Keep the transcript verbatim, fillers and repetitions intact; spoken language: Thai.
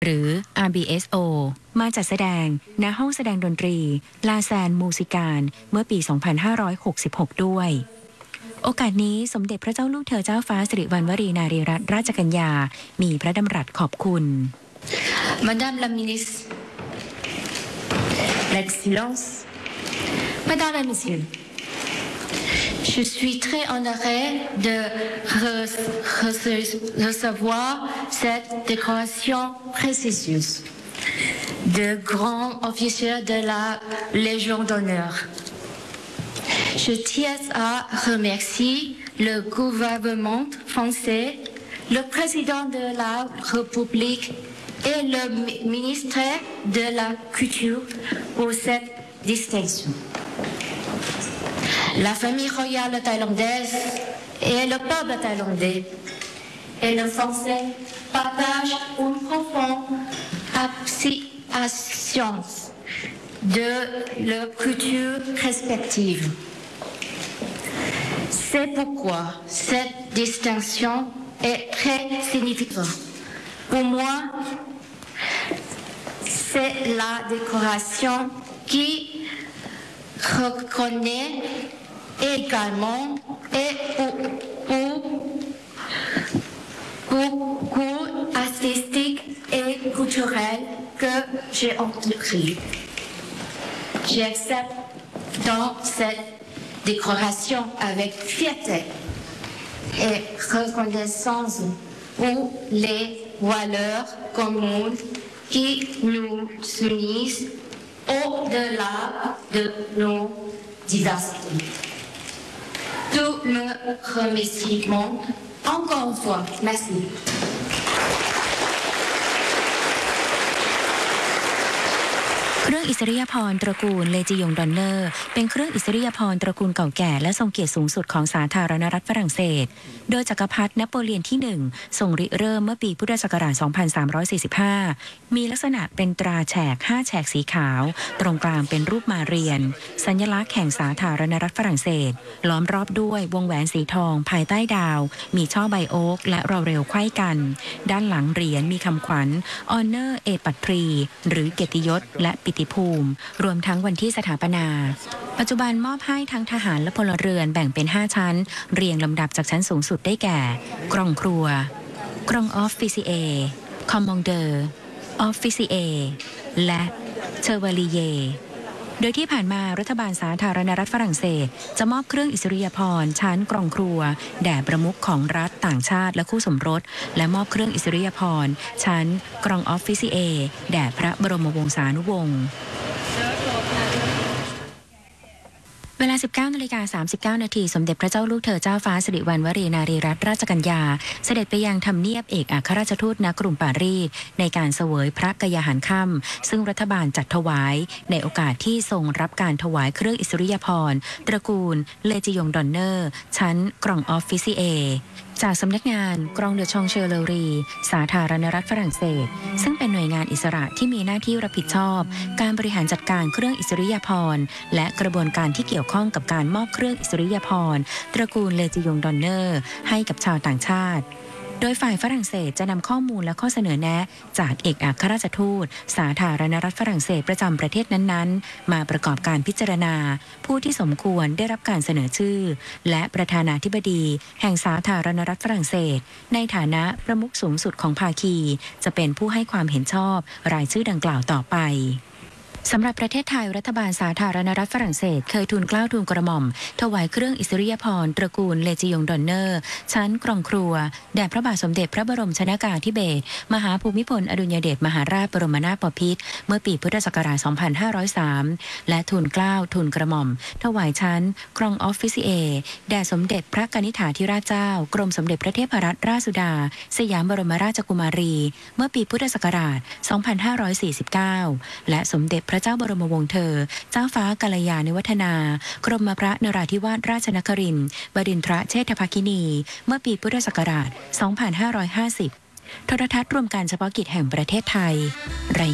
หรือ อาร์ บี เอส โอ มาจัดแสดงณห้องแสดงดนตรีลาแซนมูสิการเมื่อปี สองพันห้าร้อยหกสิบหก ด้วยโอกาสนี้สมเด็จพระเจ้าลูกเธอเจ้าฟ้าสิริวัณวรีนารีรัตนราชกัญญามีพระดำรัสขอบคุณ Madame la ministre, l'Excellence, Mesdames et Messieurs, je suis très honorée de recevoir cette décoration prestigieuse de grand officier de la Légion d'honneur. Je tiens à remercier le gouvernement français, le président de la République et le ministre de la Culture pour cette distinction. La famille royale thaïlandaise et le peuple thaïlandais et le français partagent une profonde appréciation de leurs cultures respectives. C'est pourquoi cette distinction est très significative. Pour moi, c'est la décoration qui reconnaît également et pour, pour, pour cours artistiques et culturels que j'ai entrepris. J'accepte dans cette décoration avec fierté et reconnaissance pour les valeurs communes qui nous unissent au-delà de nos diversités. Tous mes remerciements, encore une fois, merci. เครื่องอิสริยาภรณ์ตระกูลเลจิยงดอนเนอร์เป็นเครื่องอิสริยาภรณ์ตระกูลเก่าแก่และทรงเกียรติสูงสุดของสาธารณรัฐฝรั่งเศสโดยจักรพรรดินโปเลียนที่หนึ่งทรงริเริ่มเมื่อปีพุทธศักราช สองพันสามร้อยสี่สิบห้า มีลักษณะเป็นตราแฉกห้าแฉกสีขาวตรงกลางเป็นรูปมาเรียนสัญลักษณ์แห่งสาธารณรัฐฝรั่งเศสล้อมรอบด้วยวงแหวนสีทองภายใต้ดาวมีช่อใบโอ๊กและรอเรลไขว้กันด้านหลังเหรียญมีคำขวัญ Honor et Patrie หรือเกียรติยศและปิติภูมิรวมทั้งวันที่สถาปนาปัจจุบันมอบให้ทั้งทหารและพลเรือนแบ่งเป็นห้าชั้นเรียงลำดับจากชั้นสูงสุดได้แก่กรองครัวกรองออฟฟิซิเอคอมมองเดอร์ออฟฟิซิเอและเชอร์วาลีเยโดยที่ผ่านมารัฐบาลสาธารณรัฐฝรั่งเศสจะมอบเครื่องอิสริยาภรณ์ชั้นกรองครัวแด่ประมุขของรัฐต่างชาติและคู่สมรสและมอบเครื่องอิสริยาภรณ์ชั้นกรองออฟฟิซิเอแด่พระบรมวงศานุวงศ์เวลา สิบเก้านาฬิกาสามสิบเก้านาทีสมเด็จพระเจ้าลูกเธอเจ้าฟ้าสิริวัณวรีนารีรัตนราชกัญญาเสด็จไปยังทำเนียบเอกอัครราชทูตณกรุงปารีสในการเสวยพระกยาหารค่ำซึ่งรัฐบาลจัดถวายในโอกาสที่ทรงรับการถวายเครื่องอิสริยาภรณ์ตระกูลเลจิยงดอนเนอร์ชั้นกรองออฟฟิซิเอจากสำนักงานกรองเดอชองเชอร์เลอรีสาธารณรัฐฝรั่งเศสซึ่งเป็นหน่วยงานอิสระที่มีหน้าที่รับผิดชอบการบริหารจัดการเครื่องอิสริยาภรณ์และกระบวนการที่เกี่ยวข้องกับการมอบเครื่องอิสริยาภรณ์ตระกูลเลจิยงดอนเนอร์ให้กับชาวต่างชาติโดยฝ่ายฝรั่งเศสจะนำข้อมูลและข้อเสนอแนะจากเอกอัครราชทูตสาธารณรัฐฝรั่งเศสประจำประเทศนั้นๆมาประกอบการพิจารณาผู้ที่สมควรได้รับการเสนอชื่อและประธานาธิบดีแห่งสาธารณรัฐฝรั่งเศสในฐานะประมุขสูงสุดของภาคีจะเป็นผู้ให้ความเห็นชอบรายชื่อดังกล่าวต่อไปสำหรับประเทศไทยรัฐบาลสาธารณรัฐฝรั่งเศสเคยทูลเกล้าทูลกระหม่อมถวายเครื่องอิสริยาภรณ์ตระกูลเลจิยงดอนเนอร์ชั้นกรองครัวแด่พระบาทสมเด็จพระบรมชนกาธิเบศรมหาภูมิพลอดุลยเดชมหาราชบรมนาถบพิตรเมื่อปีพุทธศักราช สองพันห้าร้อยสาม และทูลเกล้าทูลกระหม่อมถวายชั้นกรองออฟฟิซิเอแด่สมเด็จพระกนิษฐาธิราชเจ้ากรมสมเด็จพระเทพรัตนราชสุดาสยามบรมราชกุมารีเมื่อปีพุทธศักราช สองพันห้าร้อยสี่สิบเก้า และสมเด็จพระเจ้าบรมวงศ์เธอเจ้าฟ้ากัลยาณิวัฒนากรมพระนราธิวาสราชนครินทร์บดินทรเชษฐภคินีเมื่อปีพุทธศักราช สองพันห้าร้อยห้าสิบ โทรทัศน์รวมการเฉพาะกิจแห่งประเทศไทย